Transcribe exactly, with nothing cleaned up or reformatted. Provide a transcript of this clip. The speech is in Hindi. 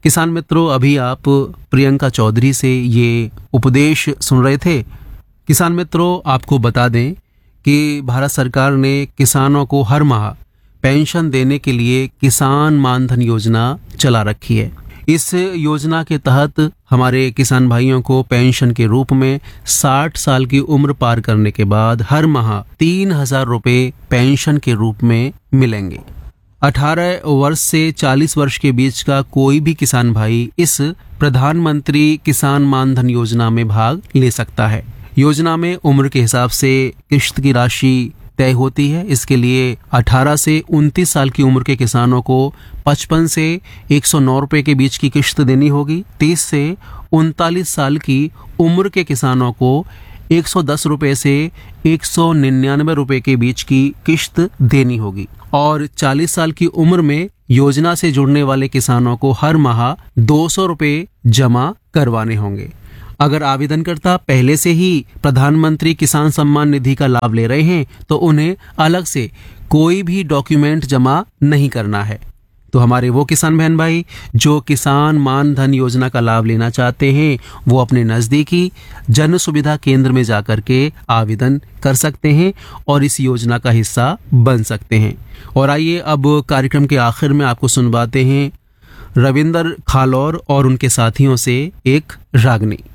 किसान मित्रों, अभी आप प्रियंका चौधरी से ये उपदेश सुन रहे थे। किसान मित्रों, आपको बता दें कि भारत सरकार ने किसानों को हर माह पेंशन देने के लिए किसान मानधन योजना चला रखी है। इस योजना के तहत हमारे किसान भाइयों को पेंशन के रूप में साठ साल की उम्र पार करने के बाद हर माह तीन हजार रुपये पेंशन के रूप में मिलेंगे। अठारह वर्ष से चालीस वर्ष के बीच का कोई भी किसान भाई इस प्रधानमंत्री किसान मानधन योजना में भाग ले सकता है। योजना में उम्र के हिसाब से किश्त की राशि तय होती है। इसके लिए अठारह से उनतीस साल की उम्र के किसानों को पचपन से एक सौ नौ रुपये के बीच की किश्त देनी होगी। तीस से उनतालीस साल की उम्र के किसानों को एक सौ दस रुपये से एक सौ निन्यानवे रुपये के बीच की किश्त देनी होगी और चालीस साल की उम्र में योजना से जुड़ने वाले किसानों को हर माह दो सौ रुपये जमा करवाने होंगे। अगर आवेदनकर्ता पहले से ही प्रधानमंत्री किसान सम्मान निधि का लाभ ले रहे हैं तो उन्हें अलग से कोई भी डॉक्यूमेंट जमा नहीं करना है। तो हमारे वो किसान बहन भाई जो किसान मानधन योजना का लाभ लेना चाहते हैं वो अपने नज़दीकी जन सुविधा केंद्र में जाकर के आवेदन कर सकते हैं और इस योजना का हिस्सा बन सकते हैं। और आइए अब कार्यक्रम के आखिर में आपको सुनवाते हैं रविंदर खालौर और उनके साथियों से एक रागनी।